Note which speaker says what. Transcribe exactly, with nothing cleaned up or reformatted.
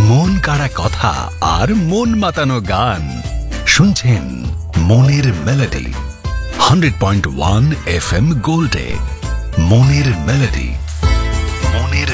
Speaker 1: মন কাড়া কথা আর মন মাতানো গান শুনছেন মনের melody hundred point one F M গোল্ডে। মনের মেলোডি, মনের